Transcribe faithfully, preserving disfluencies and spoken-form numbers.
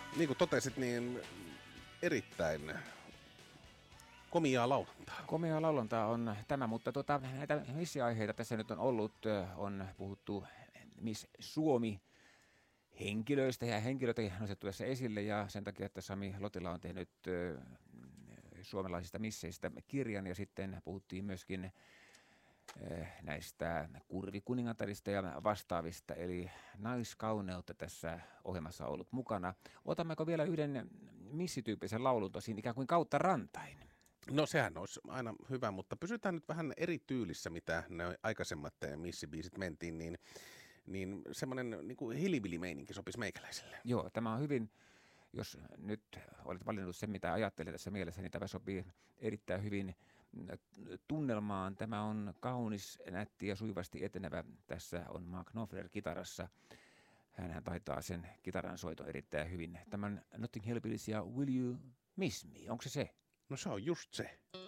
Niin kuin totesit, niin erittäin komiaa laulantaa. Komiaa laulantaa on tämä, mutta tota, näitä missiaiheita tässä nyt on ollut. On puhuttu Miss Suomi henkilöistä ja henkilöitä on nostettu tässä esille, ja sen takia, että Sami Lotila on tehnyt ö, suomalaisista misseistä kirjan, ja sitten puhuttiin myöskin ö, näistä kurvikuningatarista ja vastaavista, eli naiskauneutta tässä ohjelmassa on ollut mukana. Otammeko vielä yhden missityyppisen laulun tosin ikään kuin kautta rantain? No sehän olisi aina hyvä, mutta pysytään nyt vähän eri tyylissä, mitä ne aikaisemmat missibiisit mentiin, niin niin semmoinen niin kuin hillbilly-meininki sopisi meikäläiselle. Joo, tämä on hyvin, jos nyt olet valinnut sen, mitä ajattelet tässä mielessä, niin tämä sopii erittäin hyvin tunnelmaan. Tämä on kaunis, nätti ja sujuvasti etenevä. Tässä on Mark Knopfler kitarassa. Hänhän taitaa sen kitaran soito erittäin hyvin. Tämän Notting Hillbillies ja Will You Miss Me, onko se se? No se on just se.